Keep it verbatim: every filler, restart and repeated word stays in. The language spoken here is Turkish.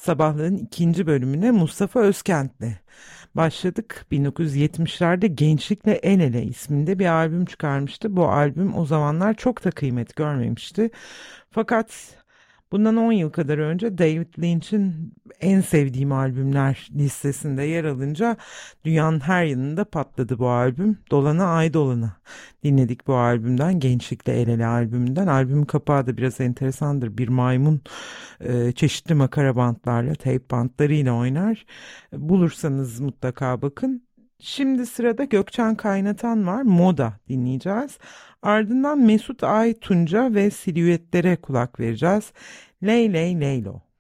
Sabahlığın ikinci bölümüne Mustafa Özkent'le başladık. bin dokuz yüz yetmişlerde Gençlikle El Ele isminde bir albüm çıkarmıştı. Bu albüm o zamanlar çok da kıymet görmemişti. Fakat bundan on yıl kadar önce David Lynch'in en sevdiğim albümler listesinde yer alınca dünyanın her yanında patladı bu albüm. Dolana Ay Dolana dinledik bu albümden. Gençlikle El Ele albümünden. Albümün kapağı da biraz enteresandır. Bir maymun e, çeşitli makara bantlarla, tape bantlarıyla oynar. Bulursanız mutlaka bakın. Şimdi sırada Gökçen Kaynatan var. Moda dinleyeceğiz. Ardından Mesut Ay Tunca ve Silüetlere kulak vereceğiz. Ley ley leylo.